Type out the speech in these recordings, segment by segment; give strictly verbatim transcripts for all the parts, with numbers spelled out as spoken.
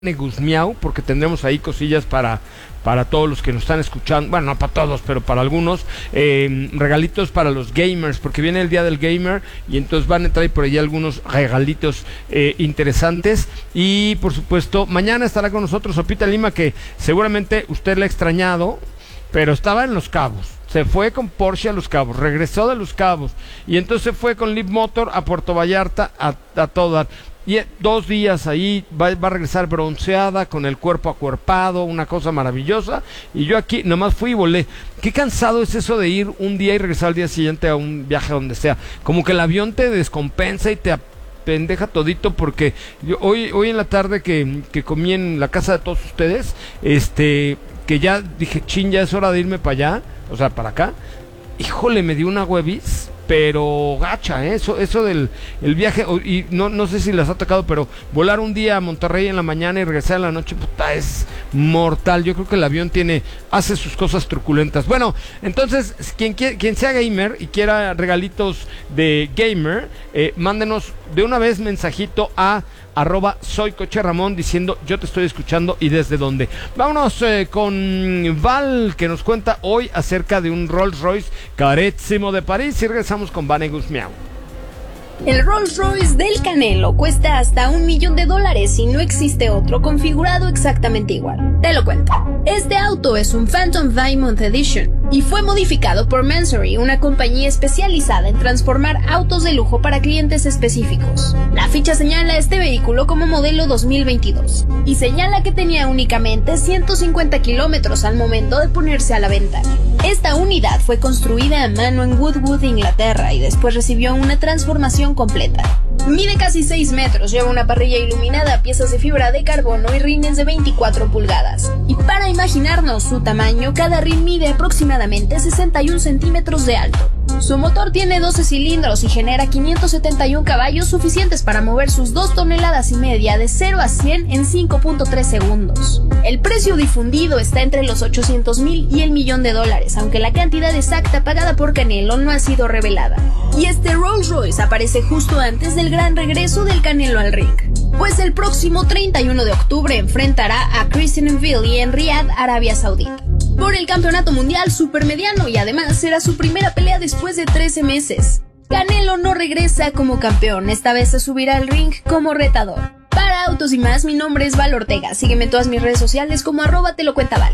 Guzmiau, porque tendremos ahí cosillas para, para todos los que nos están escuchando, bueno, no para todos, pero para algunos, eh, regalitos para los gamers, porque viene el día del gamer, y entonces van a entrar por ahí algunos regalitos eh, interesantes, y por supuesto, mañana estará con nosotros Sopita Lima, que seguramente usted la ha extrañado, pero estaba en Los Cabos. Se fue con Porsche a Los Cabos, regresó de Los Cabos, y entonces fue con Liv Motor a Puerto Vallarta a, a todo. Y dos días ahí, va, va a regresar bronceada, con el cuerpo acuerpado, una cosa maravillosa. Y yo aquí nomás fui y volé. Qué cansado es eso de ir un día y regresar al día siguiente a un viaje donde sea. Como que el avión te descompensa y te pendeja todito, porque yo, hoy, hoy en la tarde que, que comí en la casa de todos ustedes, este, que ya dije, chin, ya es hora de irme para allá, o sea, para acá. Híjole, me dio una huevis, pero gacha, ¿eh? eso, eso del el viaje, y no, no sé si les ha tocado, pero volar un día a Monterrey en la mañana y regresar en la noche, puta, es mortal. Yo creo que el avión tiene, hace sus cosas truculentas. Bueno, entonces, quien, quien sea gamer y quiera regalitos de gamer, eh, mándenos de una vez mensajito a arroba soy Coche Ramón diciendo yo te estoy escuchando y desde dónde. Vámonos eh, con Val, que nos cuenta hoy acerca de un Rolls Royce carísimo de París, y regresamos con Vane Guzmiau. El Rolls Royce del Canelo cuesta hasta un millón de dólares y no existe otro configurado exactamente igual. Te lo cuento. Este auto es un Phantom Diamond Edition y fue modificado por Mansory, una compañía especializada en transformar autos de lujo para clientes específicos. La ficha señala este vehículo como modelo dos mil veintidós y señala que tenía únicamente ciento cincuenta kilómetros al momento de ponerse a la venta. Esta unidad fue construida a mano en Woodwood, Inglaterra, y después recibió una transformación completa. Mide casi seis metros, lleva una parrilla iluminada, piezas de fibra de carbono y rines de veinticuatro pulgadas. Y para imaginarnos su tamaño, cada rin mide aproximadamente sesenta y un centímetros de alto. Su motor tiene doce cilindros y genera quinientos setenta y un caballos, suficientes para mover sus dos toneladas y media de cero a cien en cinco punto tres segundos. El precio difundido está entre los ochocientos mil y el millón de dólares, aunque la cantidad exacta pagada por Canelo no ha sido revelada. Y este Rolls Royce aparece justo antes del gran regreso del Canelo al ring, pues el próximo treinta y uno de octubre enfrentará a Christian M'Vila en Riad, Arabia Saudita, por el campeonato mundial supermediano, y además será su primera pelea después de trece meses. Canelo no regresa como campeón, esta vez se subirá al ring como retador. Para Autos y Más, mi nombre es Val Ortega, sígueme en todas mis redes sociales como arroba te lo cuenta Val.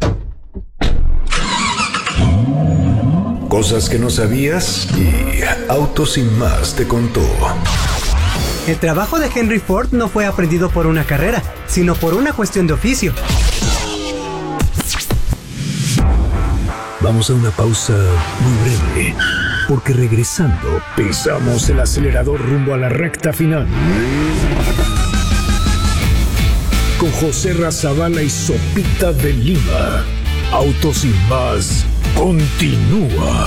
Cosas que no sabías y Autos y Más te contó. El trabajo de Henry Ford no fue aprendido por una carrera, sino por una cuestión de oficio. Vamos a una pausa muy breve, porque regresando pisamos el acelerador rumbo a la recta final. Con José Razabala y Sopita de Lima. Autos y Más continúa.